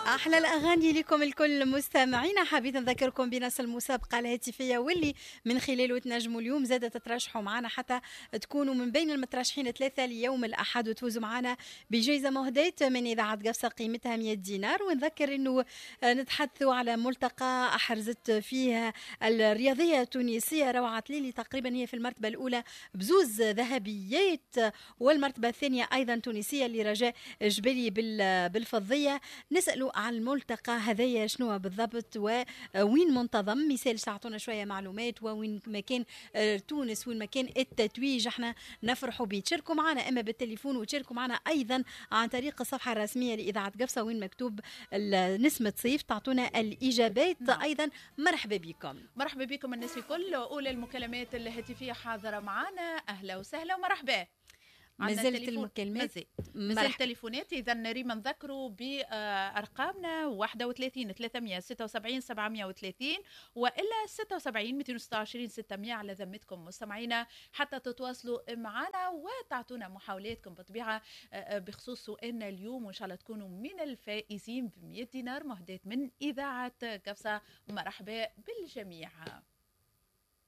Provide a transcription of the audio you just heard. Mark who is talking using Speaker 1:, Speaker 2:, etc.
Speaker 1: أحلى الأغاني لكم الكل مستمعينا. حبيت نذكركم بنفس المسابقة الهاتفية واللي من خلاله تنجموا اليوم زادة تترشحوا معنا حتى تكونوا من بين المترشحين 3 ليوم الأحد وتفوزوا معنا بجائزة مهداة من إذاعة قفصة قيمتها 100 دينار. ونذكر أنه نتحدثوا على ملتقى أحرزت فيه الرياضية التونسية روعة عتليلي، تقريبا هي في المرتبة الأولى بزوز ذهبيات، والمرتبة الثانية أيضا تونسية لرجاء جبلي بالفضية. نسألوا عن الملتقى هذايا شنو بالضبط وين منتظم، مثال تعطونا شوية معلومات وين مكان تونس وين مكان التتويج. احنا نفرحوا بيه. تشاركوا معنا اما بالتليفون وتشاركوا معنا ايضا عن طريق الصفحة الرسمية لإذاعة قفصة وين مكتوب نسمة صيف تعطونا الإجابات. ايضا مرحبا بكم.
Speaker 2: مرحبا بكم الناس الكل. أولى المكالمات الهاتفية حاضرة معنا، أهلا وسهلا ومرحبا.
Speaker 1: مازالت المكالمات
Speaker 2: مازال التليفونات. إذا ريما نذكروا بأرقامنا 31 376 730 وإلا 76 226 600 على ذمتكم مستمعينا حتى تتواصلوا معنا وتعطونا محاولاتكم بطبيعة بخصوص سؤالنا اليوم، وإن شاء الله تكونوا من الفائزين ب 100 دينار مهداة من إذاعة قفصة. مرحبا بالجميع.